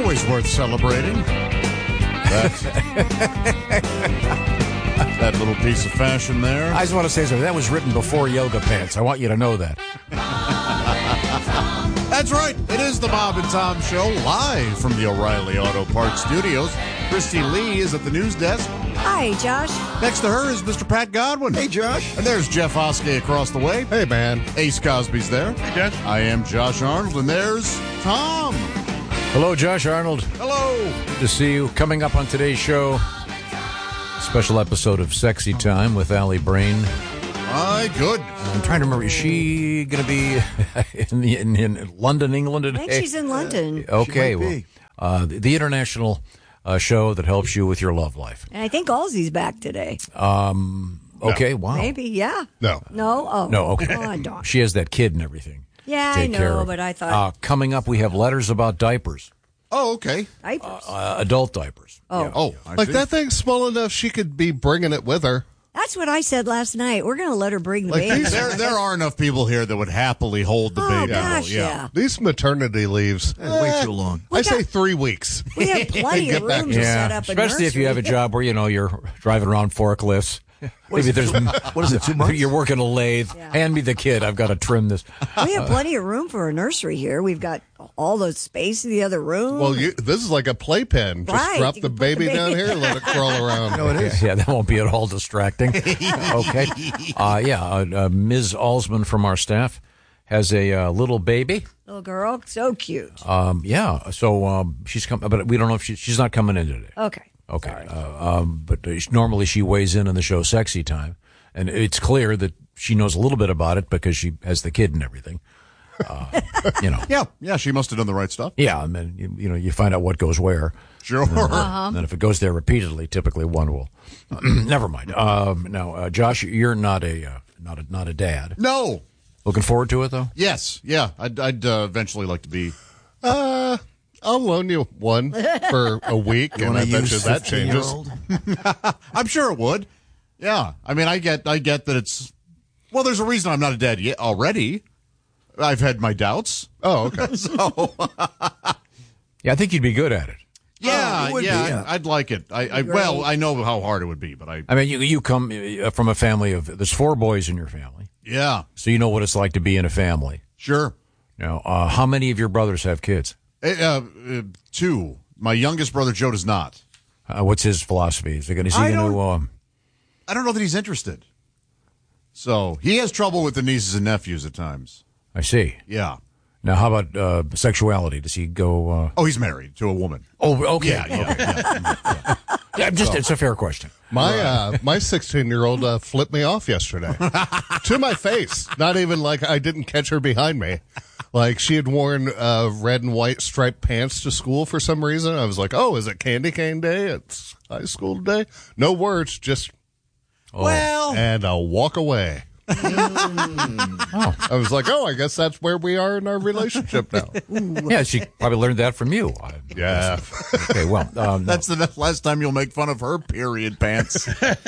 always worth celebrating. That little piece of fashion there. I just want to say something. That was written before yoga pants. I want you to know that. That's right. It is the Bob and Tom Show, live from the O'Reilly Auto Parts Studios. Christy Lee is at the news desk. Hi, Josh. Next to her is Mr. Pat Godwin. Hey, Josh. And there's Jeff Oskey across the way. Hey, man. Ace Cosby's there. Hey, Josh. I am Josh Arnold, and there's Tom. Hello, Josh Arnold. Hello. Good to see you. Coming up on today's show, a special episode of Sexy Time with Allie Brain. My good. I'm trying to remember, is she going to be in London, England today? I think she's in London. Okay, well, the international show that helps you with your love life. And I think Halsey's back today. Okay, wow. Maybe, yeah. No. No? Oh. No, okay. Come on, Dawn. She has that kid and everything. Yeah, to I take care know, of. but I thought... Coming up, we have letters about diapers, Oh, okay. diapers. adult diapers. Oh. Yeah. Oh, I Like, see. that thing's small enough she could be bringing it with her. That's what I said last night. We're going to let her bring the Like baby. these- There are enough people here that would happily hold the Oh, baby. gosh, though. yeah. These maternity leaves. Way too long. I say 3 weeks. We have plenty of Get back room to to it. set up a Especially if you have a nursery. job where, you're driving around forklifts. Maybe there's What is it, 2 months? You're working a lathe. Yeah. Hand me the kid. I've got to trim this. We have plenty of room for a nursery here. We've got all the space in the other room. Well, this is like a playpen. Just Right. drop You the can put the baby down baby- here and let it crawl around. No, it is. Yeah, that won't be at all distracting. Okay. Ms. Alsman from our staff has a little baby. Little girl, so cute. So she's coming, but we don't know if she's not coming in today. Okay. Okay. But normally she weighs in on the show Sexy Time. And it's clear that she knows a little bit about it because she has the kid and everything. Yeah, she must have done the right stuff. Yeah, and then you find out what goes where. Sure. And then if it goes there repeatedly, typically one will. Never mind. Now, Josh, you're not a dad. No. Looking forward to it though. Yes. Yeah. I'd eventually like to be. I'll loan you one for a week, and I bet you that changes. 15-year-old? I'm sure it would. Yeah. I mean, I get that it's. Well, there's a reason I'm not a dad yet already. I've had my doubts. Oh, okay. So. Yeah, I think you'd be good at it. Yeah. it would be, yeah. yeah. I'd like it. Well, I know how hard it would be, but I mean, you come from a family of there's 4 boys in your family, Yeah. so you know what it's like to be in a family. Sure. Now, how many of your brothers have kids? 2. My youngest brother Joe does not. What's his philosophy? Is he going to? I don't know that he's interested. So he has trouble with the nieces and nephews at times. I see. Yeah. Now, how about sexuality? Does he go? Oh, he's married to a woman. Oh, okay. Yeah. Yeah, it's a fair question. My 16-year-old flipped me off yesterday to my face. Not even like I didn't catch her behind me. Like she had worn red and white striped pants to school for some reason. I was like, "Oh, is it candy cane day? It's high school today." No words, just Well, and I'll walk away. I was like, "Oh, I guess that's where we are in our relationship now." Yeah, she probably learned that from you. Yeah. Okay, well, that's the last time you'll make fun of her period pants.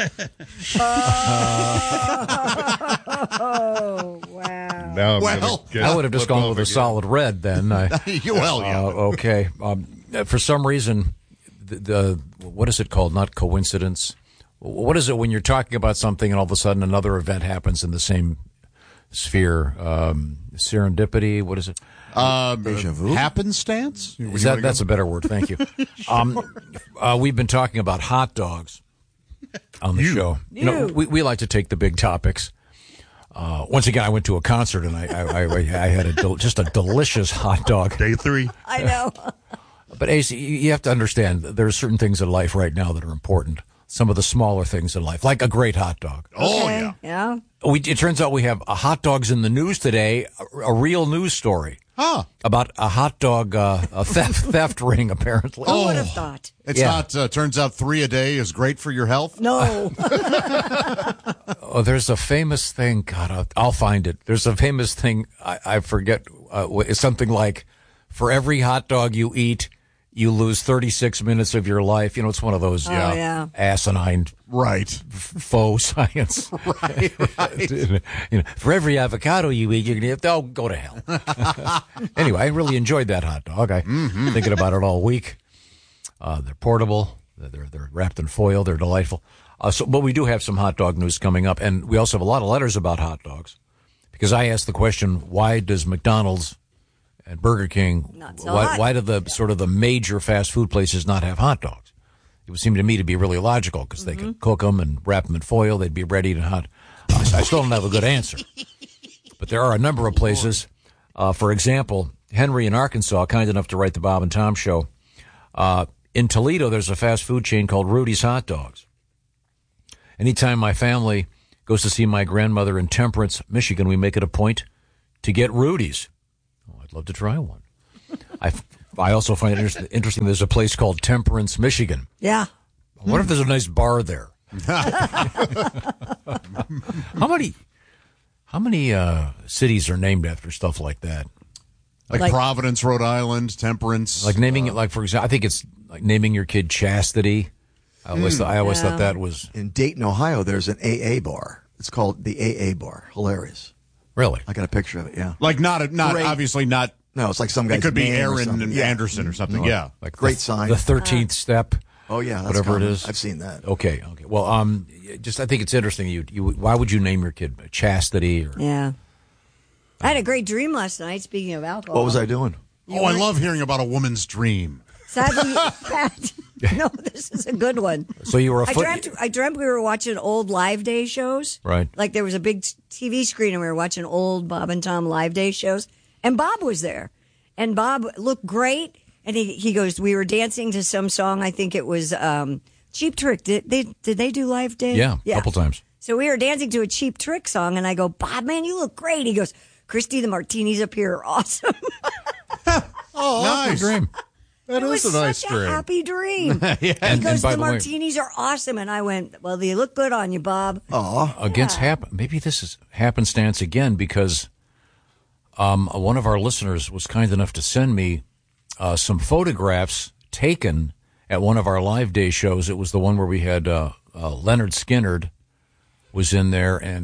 Oh, wow. Now I'm Well, gonna get I would have just flipped gone with off a again. solid red then. Well, yeah. Okay. For some reason, the what is it called? Not coincidence. What is it when you're talking about something and all of a sudden another event happens in the same sphere? Serendipity. What is it? Deja vu? Happenstance? Is that's a better word? Thank you. We've been talking about hot dogs on the show. We like to take the big topics. Once again, I went to a concert and I had just a delicious hot dog. Day 3. I know. But Ace, you have to understand there are certain things in life right now that are important. Some of the smaller things in life, like a great hot dog. Oh, Okay, yeah. Yeah. It turns out we have hot dogs in the news today, a real news story about a hot dog a theft ring, apparently. Who would have thought? It's Yeah. not, turns out 3 a day is great for your health. No. Oh, there's a famous thing. God, I'll find it. There's a famous thing. I forget. It's something like, for every hot dog you eat, you lose 36 minutes of your life. You know, it's one of those yeah. asinine Right. faux science. Right. You know, for every avocado you eat, you're going to have to go to hell. Anyway, I really enjoyed that hot dog. Thinking about it all week. They're portable. They're wrapped in foil. They're delightful. But we do have some hot dog news coming up, and we also have a lot of letters about hot dogs because I asked the question: why does McDonald's and Burger King, why do the sort of the major fast food places not have hot dogs? It would seem to me to be really logical because they could cook them and wrap them in foil. They'd be ready to hot. I still don't have a good answer. But there are a number of places. For example, Henry in Arkansas, kind enough to write the Bob and Tom Show. In Toledo, there's a fast food chain called Rudy's Hot Dogs. Anytime my family goes to see my grandmother in Temperance, Michigan, we make it a point to get Rudy's. I'd love to try one. I also find it interesting there's a place called Temperance, Michigan. Yeah. I wonder if there's a nice bar there. How many cities are named after stuff like that? Like Providence, Rhode Island, Temperance. Like naming it, like, for example, I think it's like naming your kid Chastity. I always thought that was... In Dayton, Ohio, there's an AA bar. It's called the AA bar. Hilarious. Really? I got a picture of it, yeah. Like not Great. obviously not. No, it's like some guy's It could be name or Aaron something. Anderson or something. Yeah. Like Great sign. The 13th step. Oh, yeah. That's whatever common. it is. I've seen that. Okay. Well, I think it's interesting. Why would you name your kid Chastity? Or, Yeah. I had a great dream last night, speaking of alcohol. What was I doing? I love hearing about a woman's dream. Sadly, Pat, no, this is a good one. So you were I dreamt we were watching old Live Day shows. Right. Like there was a big TV screen and we were watching old Bob and Tom Live Day shows. And Bob was there. And Bob looked great. And he goes, we were dancing to some song. I think it was Cheap Trick. Did they do Live Day? Yeah, a couple times. So we were dancing to a Cheap Trick song. And I go, Bob, man, you look great. He goes, Christy, the martinis up here are awesome. Oh, nice dream. That is a nice such dream. a happy dream. And He goes, by the the way, martinis are awesome. And I went, well, they look good on you, Bob. maybe this is happenstance again because one of our listeners was kind enough to send me some photographs taken at one of our Live Day shows. It was the one where we had Leonard Skinnard was in there and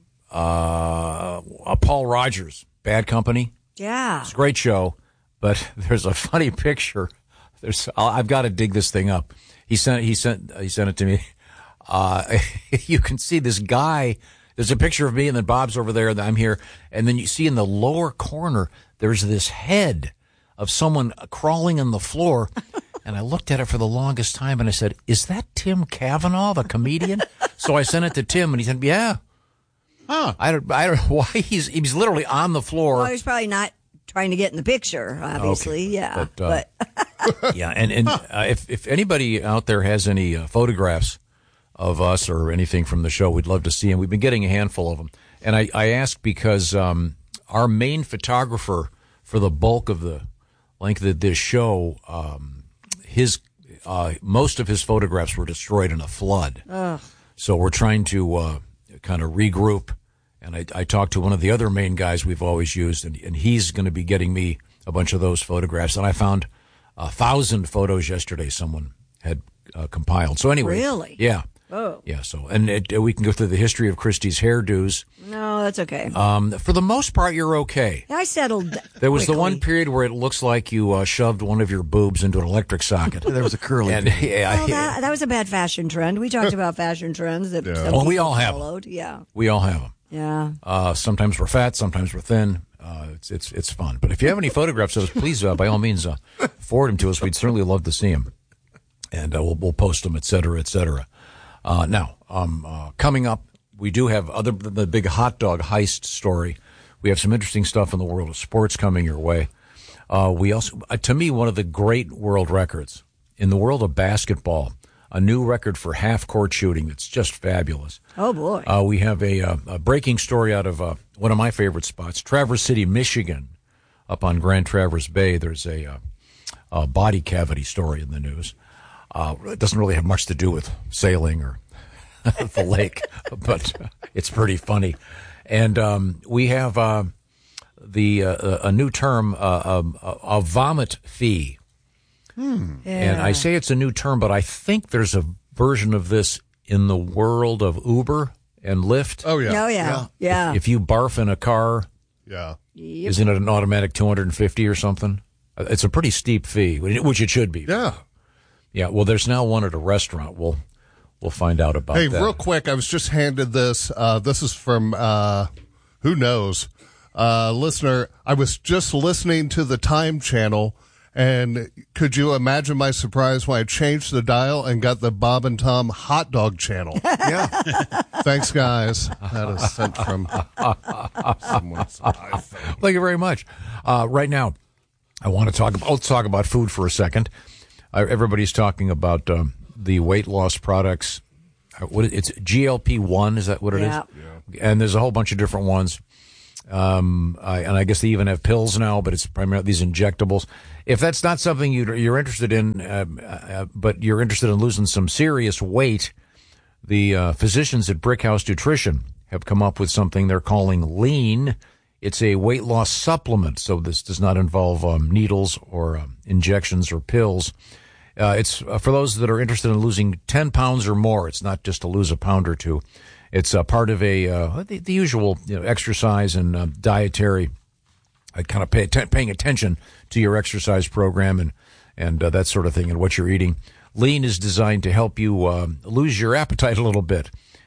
Paul Rogers, Bad Company. Yeah. It's a great show, but there's a funny picture. I've got to dig this thing up. He sent it to me. You can see this guy. There's a picture of me, and then Bob's over there, and I'm here, and then you see in the lower corner there's this head of someone crawling on the floor. And I looked at it for the longest time, and I said, "Is that Tim Cavanaugh, the comedian?" So I sent it to Tim, and he said, "Yeah." Huh. I don't know why he's literally on the floor. Well, he's probably not trying to get in the picture, obviously. Okay. Yeah. But yeah, and if anybody out there has any photographs of us or anything from the show, we'd love to see them. We've been getting a handful of them. And I ask because our main photographer for the bulk of the length of this show, most of his photographs were destroyed in a flood. Ugh. So we're trying to kind of regroup. And I talked to one of the other main guys we've always used, and he's going to be getting me a bunch of those photographs. And I found 1,000 photos yesterday someone had compiled. So anyway. Really? Yeah. Oh. Yeah, so, and we can go through the history of Christie's hairdos. No, that's okay. For the most part, you're okay. I settled There was quickly. the one period where it looks like you shoved one of your boobs into an electric socket. There was a curly. And, Well, that was a bad fashion trend. We talked about fashion trends that some Well, we people all have 'em. followed. Yeah. We all have them. Yeah. Sometimes we're fat, sometimes we're thin. It's fun. But if you have any photographs of us, please, by all means, forward them to us. We'd certainly love to see them. And we'll post them, et cetera, et cetera. Now, coming up, we do have, other than the big hot dog heist story, we have some interesting stuff in the world of sports coming your way. We also, to me, one of the great world records in the world of basketball, a new record for half-court shooting. It's just fabulous. Oh, boy. We have a breaking story out of one of my favorite spots, Traverse City, Michigan, up on Grand Traverse Bay. There's a body cavity story in the news. It doesn't really have much to do with sailing or the lake, but it's pretty funny. And we have a new term, a vomit fee. And I say it's a new term, but I think there's a version of this in the world of Uber and Lyft. Oh, yeah. Oh, yeah. If you barf in a car, Yeah. isn't it an automatic 250 or something? It's a pretty steep fee, which it should be. Yeah. Yeah, well, there's now one at a restaurant. We'll find out about Hey, that. real quick, I was just handed this. This is from, who knows, listener. I was just listening to the Time channel, and could you imagine my surprise when I changed the dial and got the Bob and Tom hot dog channel? Yeah. Thanks, guys. That is sent from someone's iPhone. Thank you very much. Right now, I want to talk about food for a second. Everybody's talking about the weight loss products. It's GLP-1, is that what it is? And there's a whole bunch of different ones. And I guess they even have pills now, but it's primarily these injectables. If that's not something you're interested in, but you're interested in losing some serious weight, the physicians at Brickhouse Nutrition have come up with something they're calling Lean. It's a weight loss supplement, so this does not involve needles or injections or pills. It's for those that are interested in losing 10 pounds or more. It's not just to lose a pound or two. It's part of the usual exercise and dietary, kind of paying attention to your exercise program and that sort of thing and what you're eating. Lean is designed to help you lose your appetite a little bit.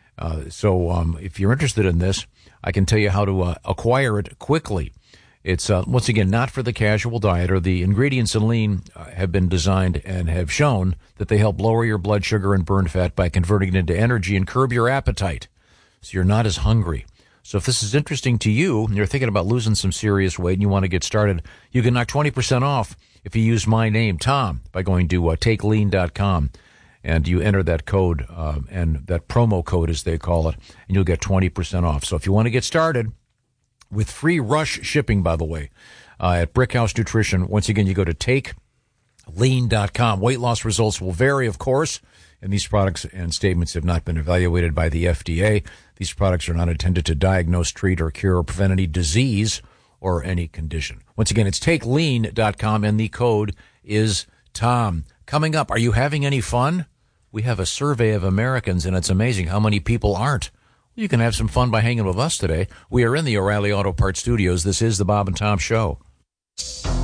So if you're interested in this, I can tell you how to acquire it quickly. It's, once again, not for the casual dieter. The ingredients in Lean have been designed and have shown that they help lower your blood sugar and burn fat by converting it into energy and curb your appetite, so you're not as hungry. So if this is interesting to you and you're thinking about losing some serious weight and you want to get started, you can knock 20% off if you use my name, Tom, by going to takelean.com. And you enter that code, and that promo code, as they call it, and you'll get 20% off. So if you want to get started, with free rush shipping, by the way, at Brickhouse Nutrition, once again, you go to takelean.com. Weight loss results will vary, of course, and these products and statements have not been evaluated by the FDA. These products are not intended to diagnose, treat, or cure or prevent any disease or any condition. Once again, it's takelean.com, and the code is Tom. Coming up, are you having any fun? We have a survey of Americans, and it's amazing how many people aren't. You can have some fun by hanging with us today. We are in the O'Reilly Auto Parts Studios. This is the Bob and Tom Show.